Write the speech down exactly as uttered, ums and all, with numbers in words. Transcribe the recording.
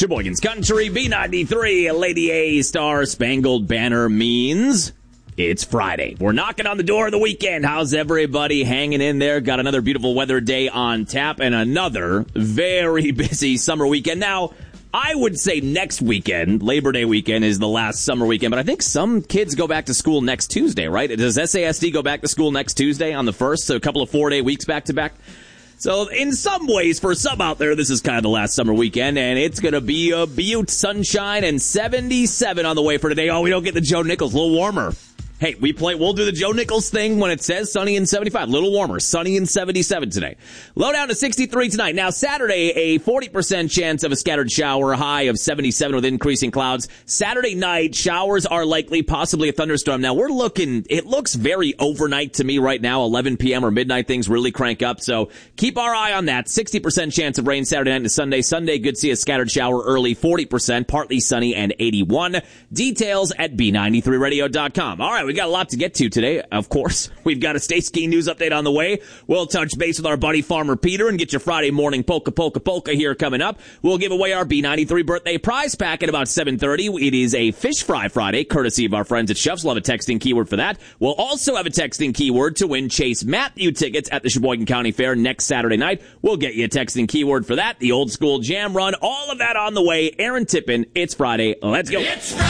Sheboygan's Country, B ninety-three, Lady A, Star Spangled Banner means it's Friday. We're knocking on the door of the weekend. How's everybody hanging in there? Got another beautiful weather day on tap and another very busy summer weekend. Now, I would say next weekend, Labor Day weekend, is the last summer weekend, but I think some kids go back to school next Tuesday, right? Does S A S D go back to school next Tuesday on the first? So a couple of four-day weeks back-to-back? So in some ways, for some out there, this is kind of the last summer weekend, and it's going to be a beaut, sunshine, and seventy-seven on the way for today. Oh, we don't get the Joe Nichols, a little warmer. Hey, we play, we'll do the Joe Nichols thing when it says sunny and seventy-five. A little warmer, sunny and seventy-seven today. Low down to sixty-three tonight. Now, Saturday, a forty percent chance of a scattered shower, high of seventy-seven with increasing clouds. Saturday night, showers are likely, possibly a thunderstorm. Now, we're looking, it looks very overnight to me right now, eleven p.m. or midnight, things really crank up. So keep our eye on that. sixty percent chance of rain Saturday night into Sunday. Sunday, good see a scattered shower early, forty percent, partly sunny, and eighty-one. Details at B ninety-three radio dot com. All right, we got a lot to get to today, of course. We've got a Stay Ski news update on the way. We'll touch base with our buddy Farmer Peter and get your Friday morning polka, polka, polka here coming up. We'll give away our B ninety-three birthday prize pack at about seven thirty. It is a Fish Fry Friday, courtesy of our friends at Chefs. We'll have a texting keyword for that. We'll also have a texting keyword to win Chase Matthew tickets at the Sheboygan County Fair next Saturday night. We'll get you a texting keyword for that. The old school jam run, all of that on the way. Aaron Tippin, it's Friday. Let's go. It's Friday.